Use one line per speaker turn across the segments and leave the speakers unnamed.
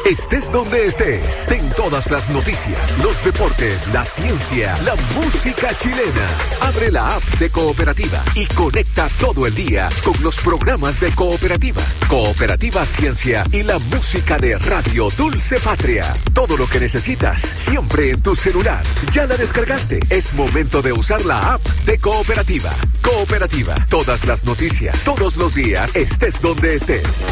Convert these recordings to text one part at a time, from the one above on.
Estés donde estés, ten todas las noticias, los deportes, la ciencia, la música chilena. Abre la app de Cooperativa y conecta todo el día con los programas de Cooperativa, Cooperativa Ciencia y la música de Radio Dulce Patria. Todo lo que necesitas, siempre en tu celular. ¿Ya la descargaste? Es momento de usar la app de Cooperativa. Cooperativa, todas las noticias, todos los días, estés donde estés.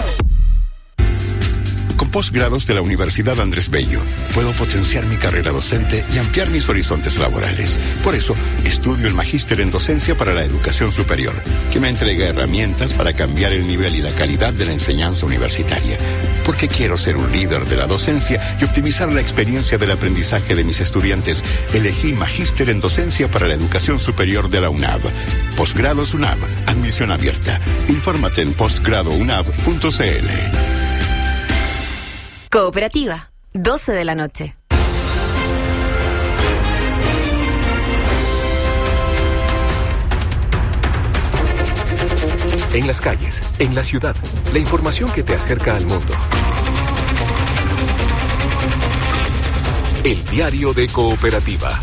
Con posgrados de la Universidad Andrés Bello, puedo potenciar mi carrera docente y ampliar mis horizontes laborales. Por eso, estudio el Magíster en Docencia para la Educación Superior, que me entrega herramientas para cambiar el nivel y la calidad de la enseñanza universitaria. Porque quiero ser un líder de la docencia y optimizar la experiencia del aprendizaje de mis estudiantes. Elegí Magíster en Docencia para la Educación Superior de la UNAV. Posgrados UNAV, admisión abierta. Infórmate en postgradounab.cl.
Cooperativa, 12 de la noche.
En las calles, en la ciudad, la información que te acerca al mundo. El diario de Cooperativa.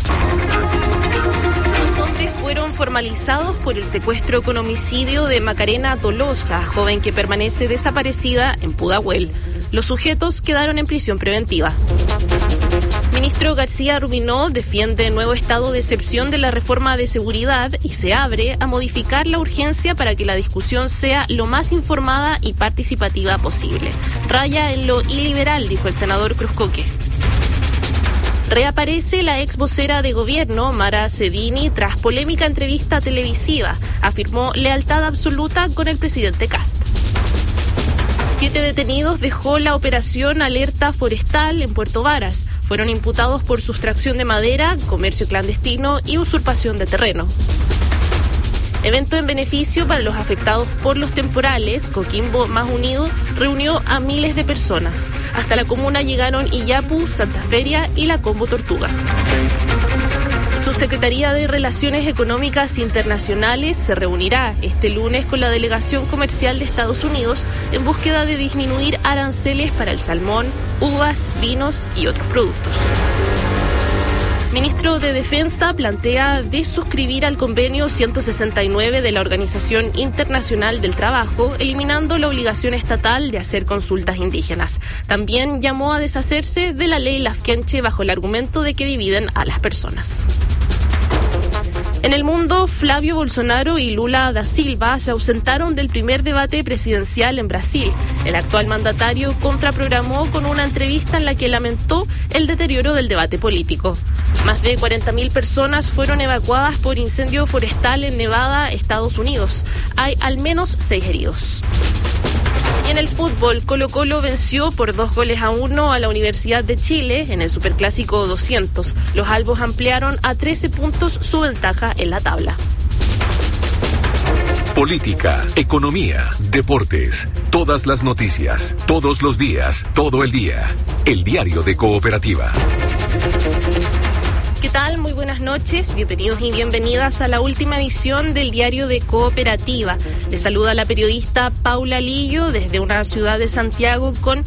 Los hombres fueron formalizados por el secuestro con homicidio de Macarena Tolosa, joven que permanece desaparecida en Pudahuel. Los sujetos quedaron en prisión preventiva. Ministro García Rubinó defiende nuevo estado de excepción de la reforma de seguridad y se abre a modificar la urgencia para que la discusión sea lo más informada y participativa posible. Raya en lo iliberal, dijo el senador Cruzcoque. Reaparece la ex vocera de gobierno, Mara Cedini, tras polémica entrevista televisiva. Afirmó lealtad absoluta con el presidente Kast. 7 detenidos dejó la operación Alerta Forestal en Puerto Varas. Fueron imputados por sustracción de madera, comercio clandestino y usurpación de terreno. Evento en beneficio para los afectados por los temporales. Coquimbo Más Unido reunió a miles de personas. Hasta la comuna llegaron Iyapu, Santa Feria y la Combo Tortuga. Subsecretaría de Relaciones Económicas Internacionales se reunirá este lunes con la delegación comercial de Estados Unidos en búsqueda de disminuir aranceles para el salmón, uvas, vinos y otros productos. Ministro de Defensa plantea desuscribir al convenio 169 de la Organización Internacional del Trabajo, eliminando la obligación estatal de hacer consultas indígenas. También llamó a deshacerse de la ley Lafkenche bajo el argumento de que dividen a las personas. En el mundo, Flavio Bolsonaro y Lula da Silva se ausentaron del primer debate presidencial en Brasil. El actual mandatario contraprogramó con una entrevista en la que lamentó el deterioro del debate político. Más de 40.000 personas fueron evacuadas por incendio forestal en Nevada, Estados Unidos. Hay al menos 6 heridos. Y en el fútbol, Colo-Colo venció por 2-1 a la Universidad de Chile en el Superclásico 200. Los albos ampliaron a 13 puntos su ventaja en la tabla.
Política, economía, deportes, todas las noticias, todos los días, todo el día. El diario de Cooperativa.
¿Qué tal? Muy buenas noches, bienvenidos y bienvenidas a la última edición del Diario de Cooperativa. Les saluda la periodista Paula Lillo desde una ciudad de Santiago con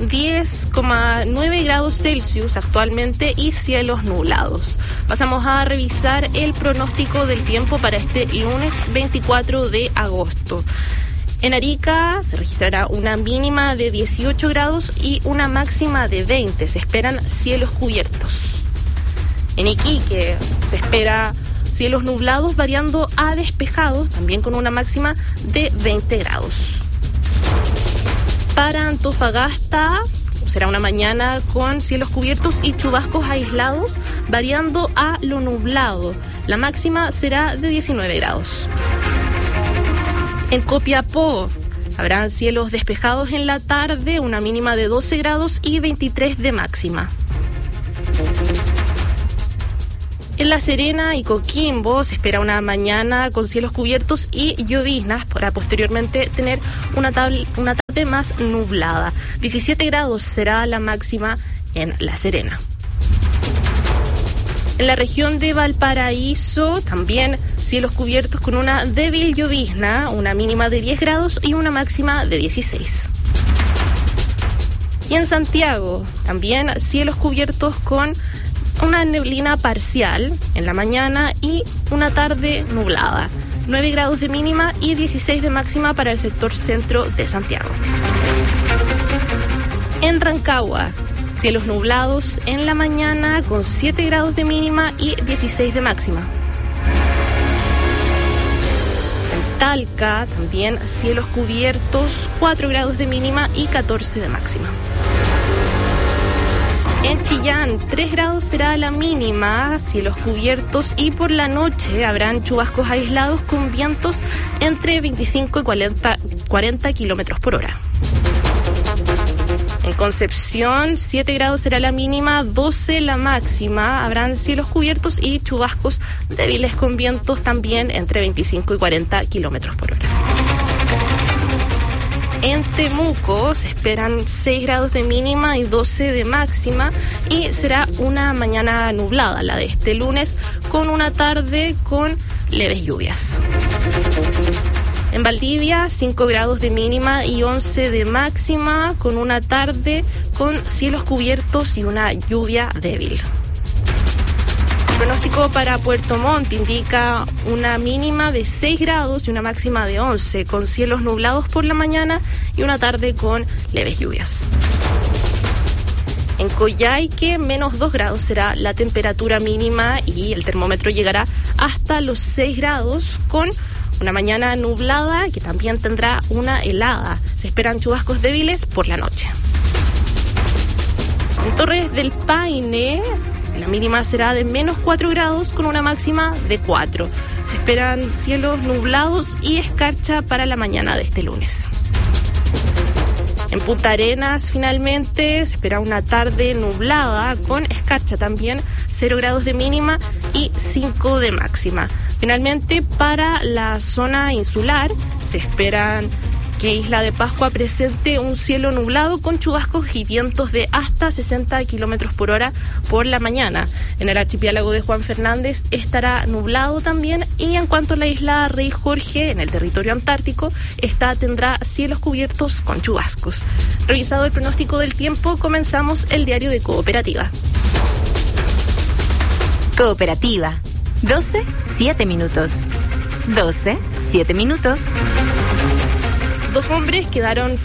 10,9 grados Celsius actualmente y cielos nublados. Pasamos a revisar el pronóstico del tiempo para este lunes 24 de agosto. En Arica se registrará una mínima de 18 grados y una máxima de 20. Se esperan cielos cubiertos. En Iquique se espera cielos nublados variando a despejados, también con una máxima de 20 grados. Para Antofagasta será una mañana con cielos cubiertos y chubascos aislados, variando a lo nublado. La máxima será de 19 grados. En Copiapó habrán cielos despejados en la tarde, una mínima de 12 grados y 23 de máxima. En La Serena y Coquimbo se espera una mañana con cielos cubiertos y lloviznas para posteriormente tener una tarde más nublada. 17 grados será la máxima en La Serena. En la región de Valparaíso también cielos cubiertos con una débil llovizna, una mínima de 10 grados y una máxima de 16. Y en Santiago, también cielos cubiertos con una neblina parcial en la mañana y una tarde nublada. 9 grados de mínima y 16 de máxima para el sector centro de Santiago. En Rancagua, cielos nublados en la mañana con 7 grados de mínima y 16 de máxima. En Talca, también cielos cubiertos, 4 grados de mínima y 14 de máxima. En Chillán, 3 grados será la mínima, cielos cubiertos y por la noche habrán chubascos aislados con vientos entre 25 y 40 kilómetros por hora. En Concepción, 7 grados será la mínima, 12 la máxima, habrán cielos cubiertos y chubascos débiles con vientos también entre 25 y 40 kilómetros por hora. En Temuco se esperan 6 grados de mínima y 12 de máxima y será una mañana nublada, la de este lunes, con una tarde con leves lluvias. En Valdivia, 5 grados de mínima y 11 de máxima, con una tarde con cielos cubiertos y una lluvia débil. El pronóstico para Puerto Montt indica una mínima de 6 grados y una máxima de 11, con cielos nublados por la mañana y una tarde con leves lluvias. En Coyhaique, menos 2 grados será la temperatura mínima y el termómetro llegará hasta los 6 grados, con una mañana nublada que también tendrá una helada. Se esperan chubascos débiles por la noche. En Torres del Paine, la mínima será de menos 4 grados con una máxima de 4. Se esperan cielos nublados y escarcha para la mañana de este lunes. En Punta Arenas, finalmente, se espera una tarde nublada con escarcha también, 0 grados de mínima y 5 de máxima. Finalmente, para la zona insular, se esperan que Isla de Pascua presente un cielo nublado con chubascos y vientos de hasta 60 kilómetros por hora por la mañana. En el archipiélago de Juan Fernández estará nublado también, y en cuanto a la isla Rey Jorge, en el territorio antártico, tendrá cielos cubiertos con chubascos. Revisado el pronóstico del tiempo, comenzamos el diario de Cooperativa.
Cooperativa. 12, 7 minutos. 12, 7 minutos.
Dos hombres quedaron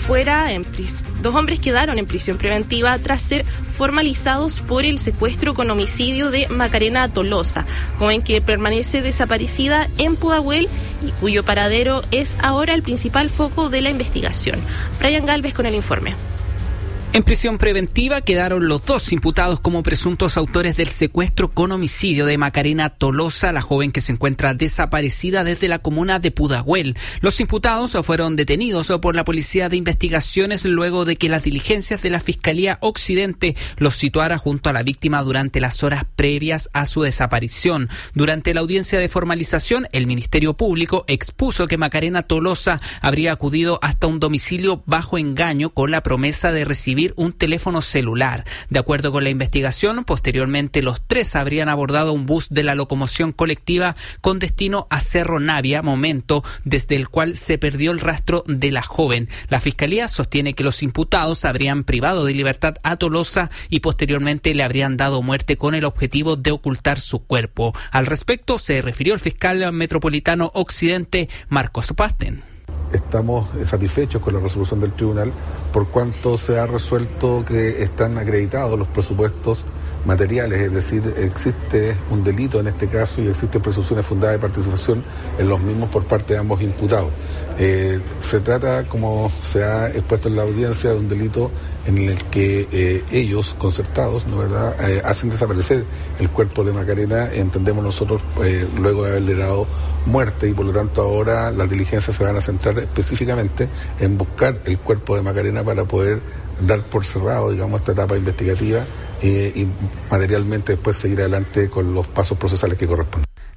en prisión preventiva tras ser formalizados por el secuestro con homicidio de Macarena Tolosa, joven que permanece desaparecida en Pudahuel y cuyo paradero es ahora el principal foco de la investigación. Brian Galvez con el informe.
En prisión preventiva quedaron los dos imputados como presuntos autores del secuestro con homicidio de Macarena Tolosa, la joven que se encuentra desaparecida desde la comuna de Pudahuel. Los imputados fueron detenidos por la Policía de Investigaciones luego de que las diligencias de la Fiscalía Occidente los situara junto a la víctima durante las horas previas a su desaparición. Durante la audiencia de formalización, el Ministerio Público expuso que Macarena Tolosa habría acudido hasta un domicilio bajo engaño con la promesa de recibir un teléfono celular. De acuerdo con la investigación, posteriormente los tres habrían abordado un bus de la locomoción colectiva con destino a Cerro Navia, momento desde el cual se perdió el rastro de la joven. La Fiscalía sostiene que los imputados habrían privado de libertad a Tolosa y posteriormente le habrían dado muerte con el objetivo de ocultar su cuerpo. Al respecto se refirió el fiscal metropolitano Occidente, Marcos Pasten.
Estamos satisfechos con la resolución del tribunal por cuanto se ha resuelto que están acreditados los presupuestos materiales, es decir, existe un delito en este caso y existen presunciones fundadas de participación en los mismos por parte de ambos imputados. Se trata, como se ha expuesto en la audiencia, de un delito en el que ellos, concertados, ¿no verdad?, hacen desaparecer el cuerpo de Macarena, entendemos nosotros, luego de haberle dado muerte, y por lo tanto ahora las diligencias se van a centrar específicamente en buscar el cuerpo de Macarena para poder dar por cerrado, digamos, esta etapa investigativa y materialmente después seguir adelante con los pasos procesales que corresponden.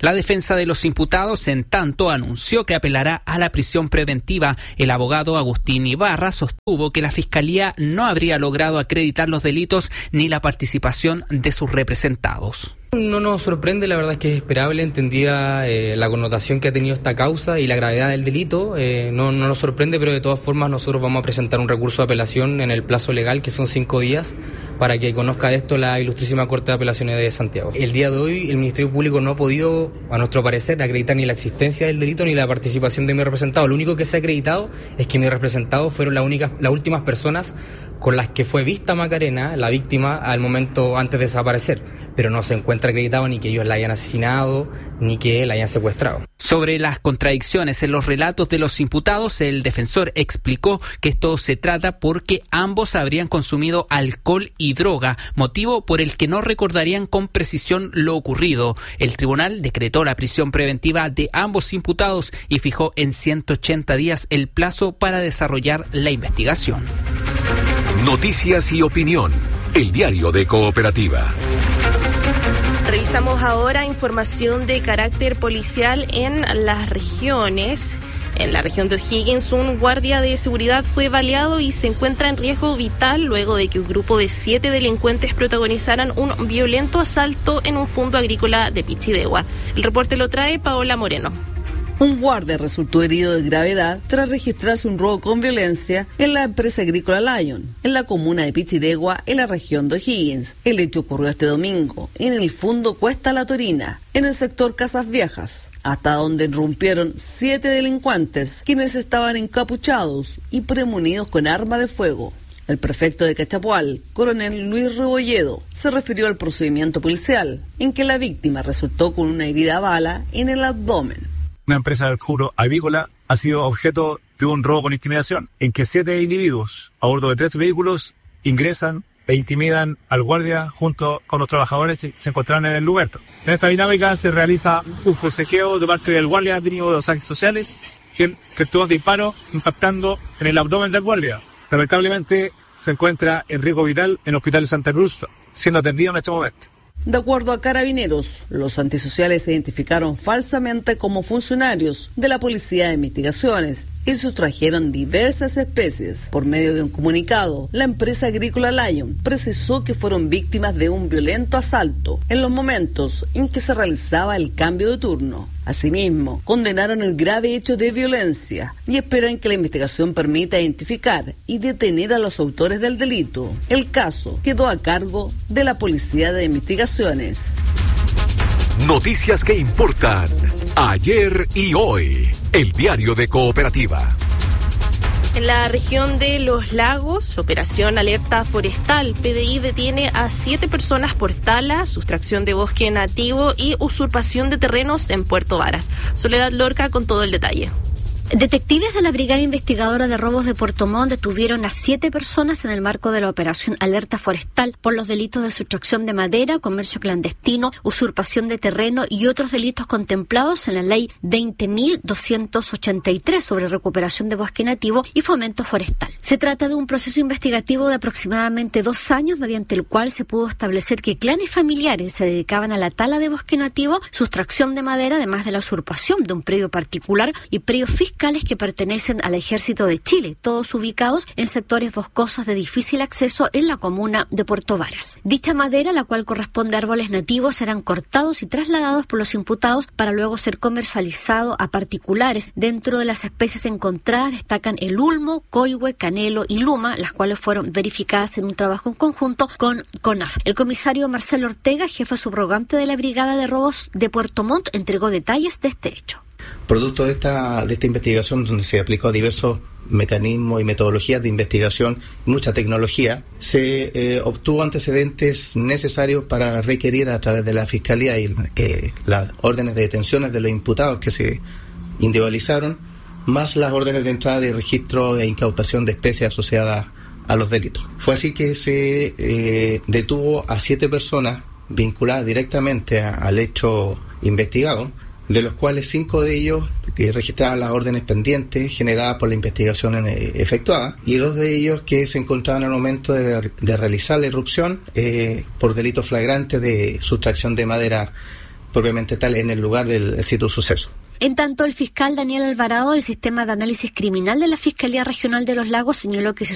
La defensa de los imputados, en tanto, anunció que apelará a la prisión preventiva. El abogado Agustín Ibarra sostuvo que la Fiscalía no habría logrado acreditar los delitos ni la participación de sus representados.
No nos sorprende, la verdad es que es esperable, entendida la connotación que ha tenido esta causa y la gravedad del delito. No nos sorprende, pero de todas formas nosotros vamos a presentar un recurso de apelación en el plazo legal, que son 5 días, para que conozca de esto la Ilustrísima Corte de Apelaciones de Santiago. El día de hoy el Ministerio Público no ha podido, a nuestro parecer, acreditar ni la existencia del delito ni la participación de mi representado. Lo único que se ha acreditado es que mis representados fueron las últimas personas con las que fue vista Macarena, la víctima, al momento antes de desaparecer, pero no se encuentra acreditado ni que ellos la hayan asesinado ni que la hayan secuestrado.
Sobre las contradicciones en los relatos de los imputados, el defensor explicó que esto se trata porque ambos habrían consumido alcohol y droga, motivo por el que no recordarían con precisión lo ocurrido. El tribunal decretó la prisión preventiva de ambos imputados y fijó en 180 días el plazo para desarrollar la investigación.
Noticias y opinión. El diario de Cooperativa.
Revisamos ahora información de carácter policial en las regiones. En la región de O'Higgins, un guardia de seguridad fue baleado y se encuentra en riesgo vital luego de que un grupo de 7 delincuentes protagonizaran un violento asalto en un fondo agrícola de Pichidegua. El reporte lo trae Paola Moreno.
Un guardia resultó herido de gravedad tras registrarse un robo con violencia en la empresa agrícola Lion, en la comuna de Pichidegua, en la región de O'Higgins. El hecho ocurrió este domingo, en el fondo Cuesta La Torina, en el sector Casas Viejas, hasta donde irrumpieron 7 delincuentes, quienes estaban encapuchados y premunidos con arma de fuego. El prefecto de Cachapoal, coronel Luis Rebolledo, se refirió al procedimiento policial, en que la víctima resultó con una herida a bala en el abdomen.
Una empresa del rubro avícola ha sido objeto de un robo con intimidación, en que 7 individuos a bordo de 3 vehículos ingresan e intimidan al guardia junto con los trabajadores que se encontraban en el lugar. En esta dinámica se realiza un forcejeo de parte del guardia dirigido de los agentes sociales, que efectuó disparos impactando en el abdomen del guardia. Lamentablemente se encuentra en riesgo vital en el hospital de Santa Cruz, siendo atendido en este momento.
De acuerdo a Carabineros, los antisociales se identificaron falsamente como funcionarios de la Policía de Investigaciones y sustrajeron diversas especies. Por medio de un comunicado, la empresa agrícola Lion precisó que fueron víctimas de un violento asalto en los momentos en que se realizaba el cambio de turno. Asimismo, condenaron el grave hecho de violencia y esperan que la investigación permita identificar y detener a los autores del delito. El caso quedó a cargo de la Policía de Investigaciones.
Noticias que importan ayer y hoy. El diario de Cooperativa.
En la región de Los Lagos, Operación Alerta Forestal, PDI detiene a 7 personas por tala, sustracción de bosque nativo y usurpación de terrenos en Puerto Varas. Soledad Lorca con todo el detalle.
Detectives de la Brigada Investigadora de Robos de Puerto Montt detuvieron a 7 personas en el marco de la Operación Alerta Forestal por los delitos de sustracción de madera, comercio clandestino, usurpación de terreno y otros delitos contemplados en la Ley 20.283 sobre recuperación de bosque nativo y fomento forestal. Se trata de un proceso investigativo de aproximadamente 2 años, mediante el cual se pudo establecer que clanes familiares se dedicaban a la tala de bosque nativo, sustracción de madera, además de la usurpación de un predio particular y predios fiscales que pertenecen al Ejército de Chile, todos ubicados en sectores boscosos de difícil acceso en la comuna de Puerto Varas. Dicha madera, la cual corresponde a árboles nativos, serán cortados y trasladados por los imputados para luego ser comercializado a particulares. Dentro de las especies encontradas destacan el ulmo, coihue, canelo y luma, las cuales fueron verificadas en un trabajo en conjunto con CONAF. El comisario Marcelo Ortega, jefe subrogante de la Brigada de Robos de Puerto Montt, entregó detalles de este hecho.
Producto de esta investigación, donde se aplicó diversos mecanismos y metodologías de investigación, mucha tecnología, se obtuvo antecedentes necesarios para requerir a través de la Fiscalía y las órdenes de detenciones de los imputados que se individualizaron, más las órdenes de entrada y registro e incautación de especies asociadas a los delitos. Fue así que se detuvo a 7 personas vinculadas directamente al hecho investigado, de los cuales 5 de ellos que registraban las órdenes pendientes generadas por la investigación efectuada, y 2 de ellos que se encontraban al momento de realizar la irrupción por delitos flagrantes de sustracción de madera propiamente tal en el lugar del sitio del suceso.
En tanto, el fiscal Daniel Alvarado del Sistema de Análisis Criminal de la Fiscalía Regional de Los Lagos señaló que se